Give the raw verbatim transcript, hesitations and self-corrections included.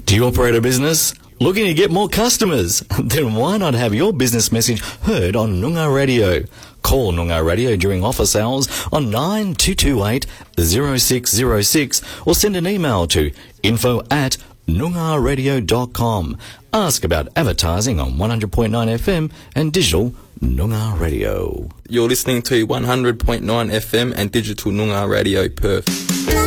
Do you operate a business? Looking to get more customers? Then why not have your business message heard on Noongar Radio? Call Noongar Radio during office hours on nine two two eight, zero six zero six or send an email to info at noongar radio dot com. Ask about advertising on one hundred point nine F M and digital Noongar Radio. You're listening to one hundred point nine F M and digital Noongar Radio Perth.